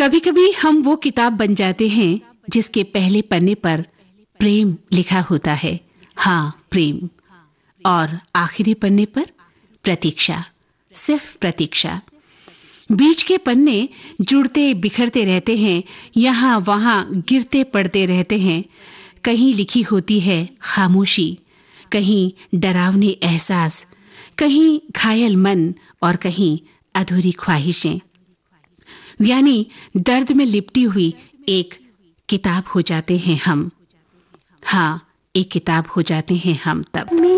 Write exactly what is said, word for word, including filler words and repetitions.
कभी कभी हम वो किताब बन जाते हैं जिसके पहले पन्ने पर प्रेम लिखा होता है, हाँ प्रेम, और आखिरी पन्ने पर प्रतीक्षा, सिर्फ प्रतीक्षा। बीच के पन्ने जुड़ते बिखरते रहते हैं, यहाँ वहाँ गिरते पड़ते रहते हैं। कहीं लिखी होती है खामोशी, कहीं डरावने एहसास, कहीं घायल मन और कहीं अधूरी ख्वाहिशें। यानी दर्द में लिपटी हुई एक किताब हो जाते हैं हम। हाँ, एक किताब हो जाते हैं हम तब।